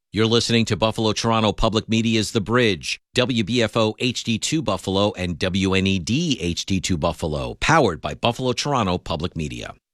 You're listening to Buffalo Toronto Public Media's The Bridge, WBFO HD2 Buffalo and WNED HD2 Buffalo, powered by Buffalo Toronto Public Media.